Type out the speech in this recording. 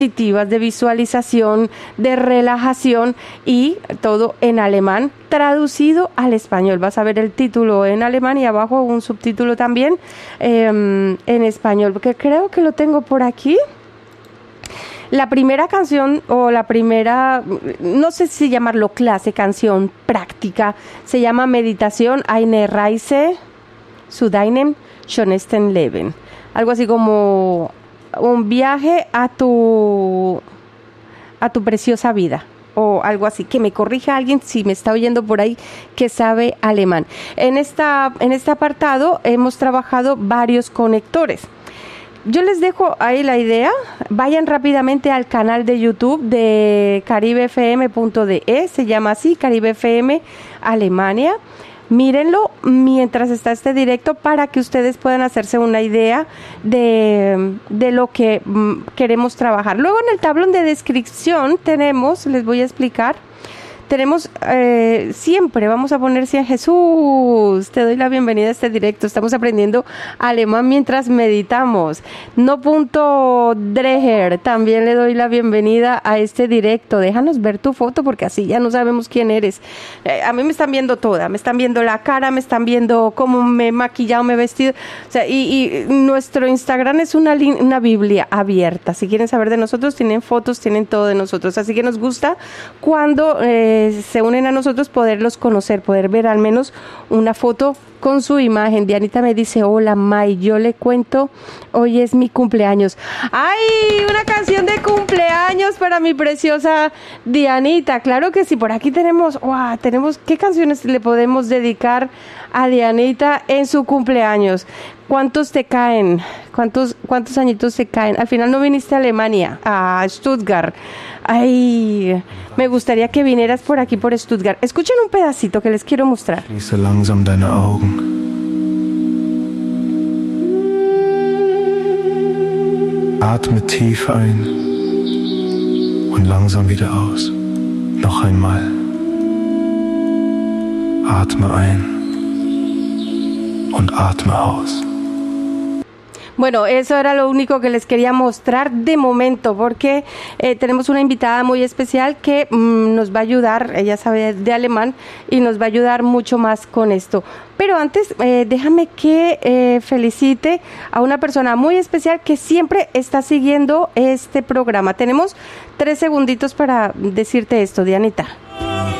positivas, de visualización, de relajación y todo en alemán traducido al español. Vas a ver el título en alemán y abajo un subtítulo también en español, porque creo que lo tengo por aquí. La primera canción o la primera, no sé si llamarlo clase, canción práctica, se llama Meditación Eine Reise zu deinem schönsten Leben. Algo así como un viaje a tu preciosa vida o algo así. Que me corrija alguien si me está oyendo por ahí que sabe alemán. En este apartado hemos trabajado varios conectores. Yo les dejo ahí la idea. Vayan rápidamente al canal de YouTube de caribefm.de, se llama así, Caribe FM Alemania. Mírenlo mientras está este directo para que ustedes puedan hacerse una idea de lo que queremos trabajar. Luego en el tablón de descripción les voy a explicar, tenemos siempre, vamos a poner si en Jesús, te doy la bienvenida a este directo. Estamos aprendiendo alemán mientras meditamos. No.dreher, también le doy la bienvenida a este directo. Déjanos ver tu foto porque así ya no sabemos quién eres. A mí me están viendo toda, me están viendo la cara, me están viendo cómo me he maquillado, me he vestido. O sea, y nuestro Instagram es una Biblia abierta. Si quieren saber de nosotros, tienen fotos, tienen todo de nosotros. Así que nos gusta cuando se unen a nosotros poderlos conocer, poder ver al menos una foto con su imagen. Dianita me dice, hola May, yo le cuento, hoy es mi cumpleaños. ¡Ay! Una canción de cumpleaños para mi preciosa Dianita. Claro que sí, por aquí tenemos, ¿qué canciones le podemos dedicar a Dianita en su cumpleaños? ¿Cuántos te caen? ¿Cuántos añitos te caen? Al final no viniste a Alemania, a Stuttgart. Ay, me gustaría que vinieras por aquí, por Stuttgart. Escuchen un pedacito que les quiero mostrar. Schließe langsam deine Augen. Atme tief ein und langsam wieder aus. Noch einmal. Atme ein und atme aus. Bueno, eso era lo único que les quería mostrar de momento, porque tenemos una invitada muy especial que nos va a ayudar, ella sabe de alemán y nos va a ayudar mucho más con esto. Pero antes, déjame que felicite a una persona muy especial que siempre está siguiendo este programa. Tenemos 3 segunditos para decirte esto, Dianita.